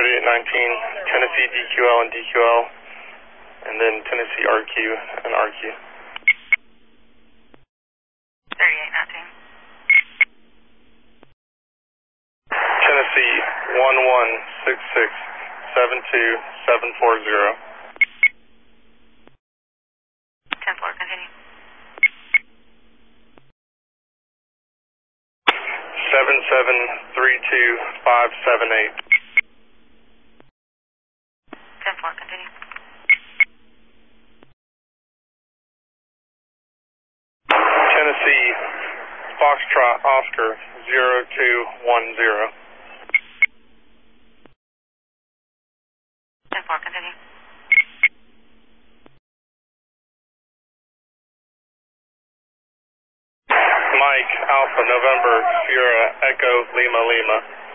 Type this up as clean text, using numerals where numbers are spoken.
3819, Tennessee DQL and DQL, and then Tennessee RQ and RQ. 3819. Tennessee 1166-72740. 10-4, continue. 7732578. 10-4, continue. Tennessee Foxtrot Oscar 0210. 10-4, continue. Mike Alpha November Sierra Echo Lima Lima.